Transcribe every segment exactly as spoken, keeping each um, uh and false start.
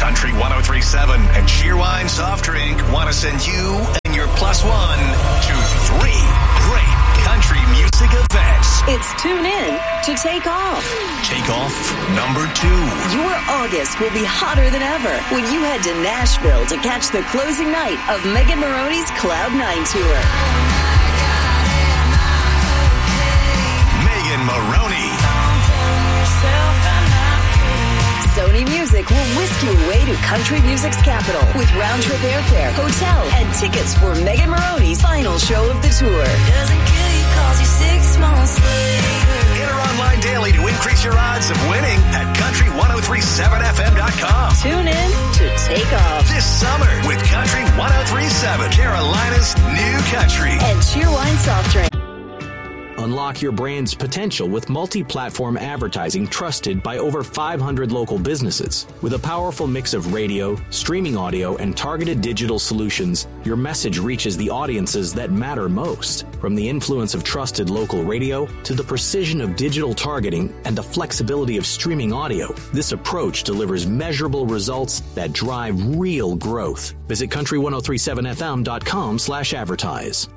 Country one oh three point seven and Cheerwine Soft Drink want to send you and your plus one to three great country music events. It's Tune In to Take Off. Take Off number two. Your August will be hotter than ever when you head to Nashville to catch the closing night of Megan Maroney's Cloud nine Tour. Megan Maroney. Sony Music will whisk you away to country music's capital with round-trip airfare, hotel, and tickets for Megan Maroney's final show of the tour. Doesn't kill you, calls you six months later. Enter online daily to increase your odds of winning at country ten thirty-seven f m dot com. Tune in to Take Off. This summer with Country ten thirty-seven, Carolina's new country. And Cheerwine Soft Drink. Unlock your brand's potential with multi-platform advertising trusted by over five hundred local businesses. With a powerful mix of radio, streaming audio, and targeted digital solutions, your message reaches the audiences that matter most. From the influence of trusted local radio to the precision of digital targeting and the flexibility of streaming audio, this approach delivers measurable results that drive real growth. Visit country ten thirty-seven f m dot com slash advertise.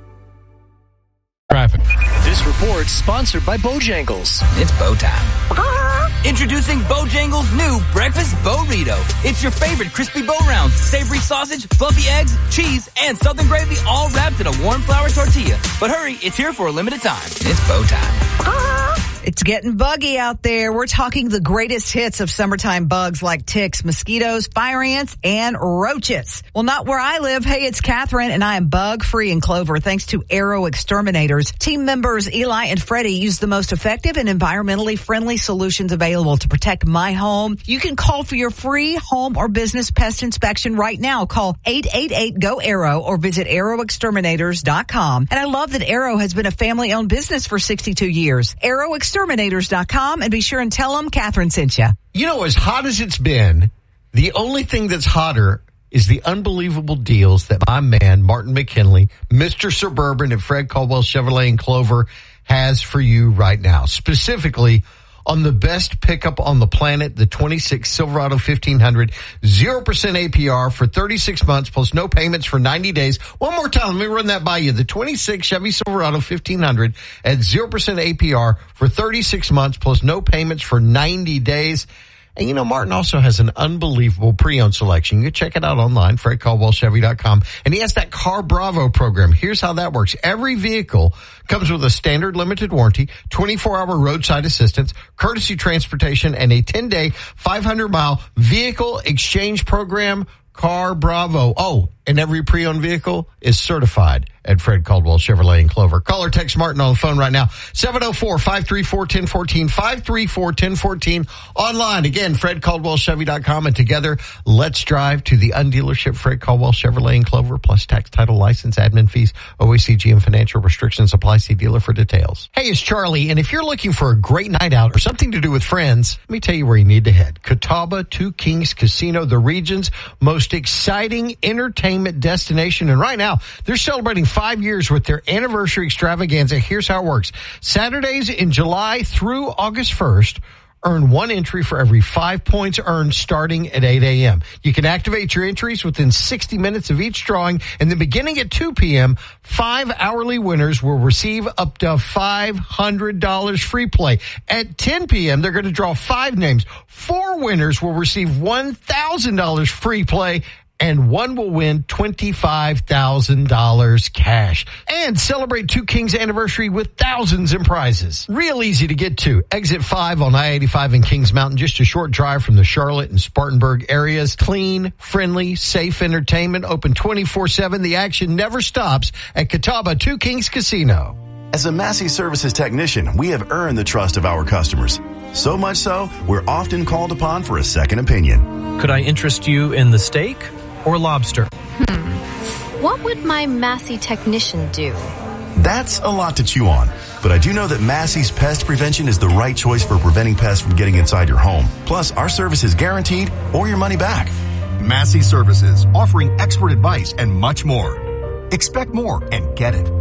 Traffic. This report sponsored by Bojangles. It's bow time. Introducing Bojangles' new Breakfast Burrito. It's your favorite crispy bow rounds, savory sausage, fluffy eggs, cheese, and southern gravy all wrapped in a warm flour tortilla. But hurry, it's here for a limited time. It's bow time. It's getting buggy out there. We're talking the greatest hits of summertime bugs like ticks, mosquitoes, fire ants, and roaches. Well, not where I live. Hey, it's Catherine, and I am bug-free in Clover thanks to Arrow Exterminators. Team members Eli and Freddie use the most effective and environmentally friendly solutions available to protect my home. You can call for your free home or business pest inspection right now. Call eight eight eight, G O, ARROW or visit arrow exterminators dot com. And I love that Arrow has been a family-owned business for sixty-two years. arrow exterminators dot com, and be sure and tell them Catherine sent you. You know, as hot as it's been, the only thing that's hotter is the unbelievable deals that my man, Martin McKinley, Mister Suburban at Fred Caldwell Chevrolet in Clover, has for you right now. Specifically, on the best pickup on the planet, the twenty-six Silverado fifteen hundred, zero percent A P R for thirty-six months plus no payments for ninety days. One more time, let me run that by you. The twenty-six Chevy Silverado fifteen hundred at zero percent A P R for thirty-six months plus no payments for ninety days. And, you know, Martin also has an unbelievable pre-owned selection. You can check it out online, fred caldwell chevy dot com. And he has that Car Bravo program. Here's how that works. Every vehicle comes with a standard limited warranty, twenty-four hour roadside assistance, courtesy transportation, and a ten-day, five hundred mile vehicle exchange program. Car Bravo. Oh, and every pre-owned vehicle is certified at Fred Caldwell Chevrolet in Clover. Call or text Martin on the phone right now. seven oh four, five three four, one oh one four, five three four, one oh one four. Online, again, fred caldwell chevy dot com. And together, let's drive to the undealership Fred Caldwell Chevrolet in Clover, plus tax, title, license, admin fees, O A C G, and financial restrictions apply. See dealer for details. Hey, it's Charlie, and if you're looking for a great night out or something to do with friends, let me tell you where you need to head. Catawba Two Kings Casino, the region's most exciting entertainment destination. And right now, they're celebrating five years with their anniversary extravaganza. Here's how it works. Saturdays in July through August first, earn one entry for every five points earned starting at eight a.m. You can activate your entries within sixty minutes of each drawing, and then beginning at two p.m., five hourly winners will receive up to five hundred dollars free play. At ten p.m., they're going to draw five names. Four winners will receive one thousand dollars free play, and one will win twenty-five thousand dollars cash. And celebrate Two Kings anniversary with thousands in prizes. Real easy to get to. Exit five on I eighty-five in Kings Mountain, just a short drive from the Charlotte and Spartanburg areas. Clean, friendly, safe entertainment, open twenty-four seven. The action never stops at Catawba Two Kings Casino. As a Massey Services technician, we have earned the trust of our customers. So much so, we're often called upon for a second opinion. Could I interest you in the steak or lobster? Hmm. What would my Massey technician do? That's a lot to chew on. But I do know that Massey's Pest Prevention is the right choice for preventing pests from getting inside your home. Plus, our service is guaranteed or your money back. Massey Services, offering expert advice and much more. Expect more and get it.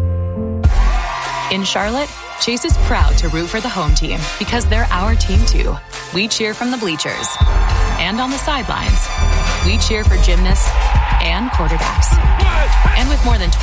In Charlotte, Chase is proud to root for the home team because they're our team too. We cheer from the bleachers and on the sidelines. We cheer for gymnasts and quarterbacks. And with more than